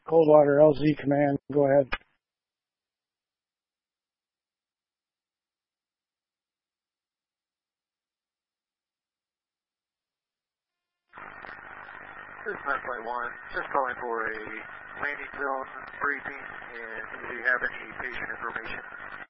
Coldwater LZ Command, go ahead. This is 951, just calling for a landing zone briefing, and do you have any patient information?